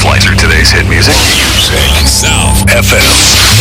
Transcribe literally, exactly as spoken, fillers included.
Flights are today's hit music. Music South F M.